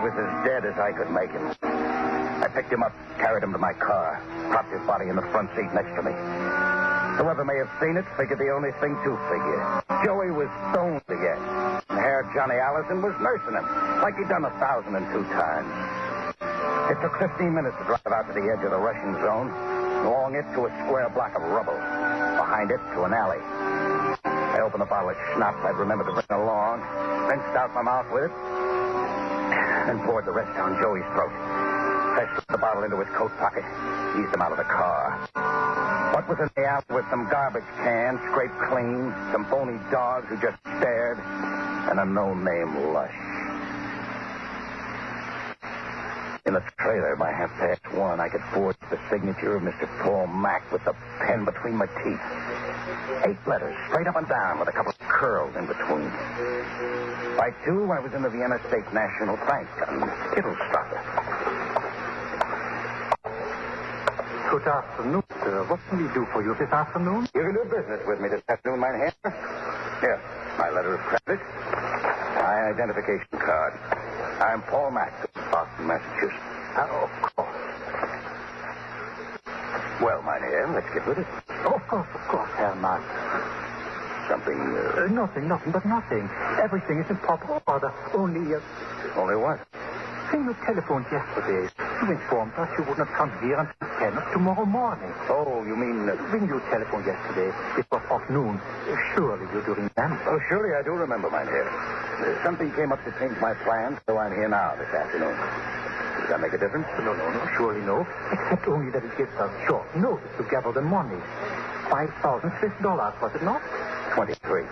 was as dead as I could make him. I picked him up, carried him to my car, propped his body in the front seat next to me. Whoever may have seen it figured the only thing to figure. Joey was stoned again. And Herr Johnny Allison was nursing him, like he'd done 1,002 times. It took 15 minutes to drive out to the edge of the rushing zone, along it to a square block of rubble, behind it to an alley. I opened a bottle of schnapps I'd remembered to bring along, rinsed out my mouth with it, and poured the rest down Joey's throat. I slipped the bottle into his coat pocket, eased him out of the car. What was in the alley was some garbage cans scraped clean, some bony dogs who just stared, and a no-name lush. In the trailer by 1:30, I could forge the signature of Mr. Paul Mack with the pen between my teeth. 8 letters, straight up and down, with a couple of curls in between. By 2, I was in the Vienna State National Bank on Kittelstrasse. Good afternoon, sir. What can we do for you this afternoon? You can do business with me this afternoon, mein Herr. Here, my letter of credit, my identification card. I'm Paul Mack of Boston, Massachusetts. Of course. Well, mein Herr, let's get with it. Of course, Herr Mack. Something, Nothing. Everything is in proper order. Only what? when you telephoned yesterday, you informed us you would not come here until 10 tomorrow morning. Oh, you mean... When you telephoned yesterday, it was off noon. Surely you do remember. Oh, surely I do remember, mein Herr. Something came up to change my plans, so I'm here now this afternoon. Does that make a difference? No, surely no. Except only that it gives us short notice to gather the money. 5,000 Swiss dollars, was it not? 23,000,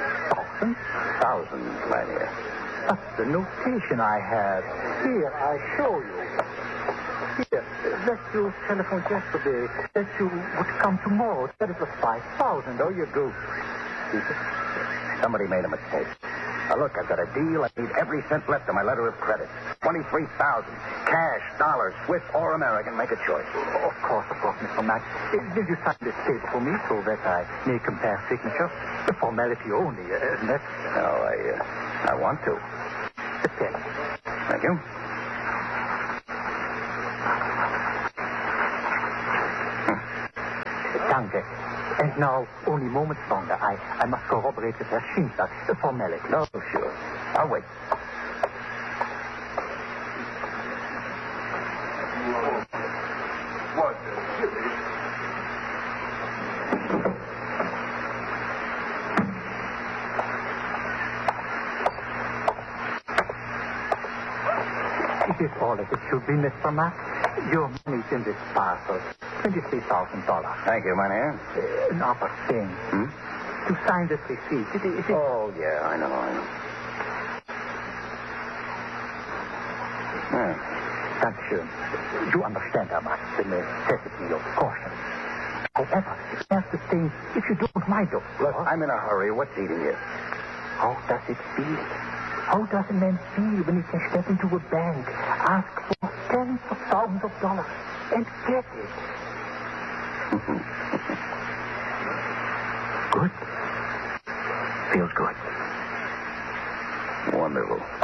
mein Herr. That's the notation I had. Here, I show you. Here, that you telephoned yesterday, that you would come tomorrow. That it was 5,000. Oh, you goof. Somebody made a mistake. Now, look, I've got a deal. I need every cent left of my letter of credit. 23,000. Cash, dollars, Swiss or American. Make a choice. Of course, Mr. Mack. Will you sign this paper for me so that I may compare signatures? The formality only, isn't it? No, I want to. The pen. Thank you. Danke. And now, only moments longer. I must corroborate with Herr Schindler. The formality. Oh, sure. I'll wait. It is all as it should be, Mr. Mack. Your money's in this parcel. $23,000. Thank you, mein Herr. Another thing. To sign this receipt. It is... Oh, yeah, I know. Dankeschön. You understand, Herr Mack, the necessity of caution. However, there's the thing, if you don't mind, of Look, I'm in a hurry. What's eating you? How does it feel? How does a man feel when he can step into a bank, ask for tens of thousands of dollars, and get it? Good. Feels good. Wonderful.